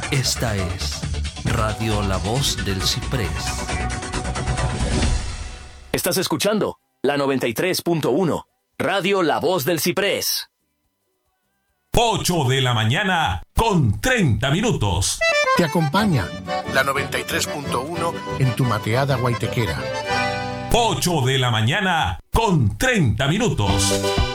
Esta es Radio La Voz del Ciprés. Estás escuchando la 93.1, Radio La Voz del Ciprés. 8 de la mañana con 30 minutos. Te acompaña la 93.1 en tu mateada guaitequera. 8 de la mañana con 30 minutos.